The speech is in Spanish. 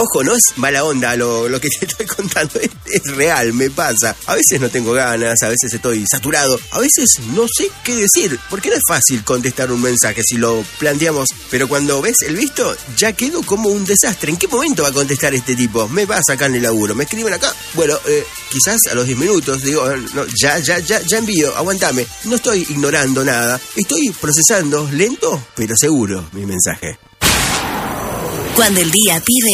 Ojo, no es mala onda lo que te estoy contando, es real, me pasa. A veces no tengo ganas, a veces estoy saturado, a veces no sé qué decir, porque no es fácil contestar un mensaje si lo planteamos, pero cuando ves el visto, ya quedo como un desastre. ¿En qué momento va a contestar este tipo? Me va a sacar en el laburo, me escriben acá, bueno, quizás a los 10 minutos, digo, no, ya envío, aguantame. No estoy ignorando nada, estoy procesando, lento, pero seguro, mi mensaje. Cuando el día pide,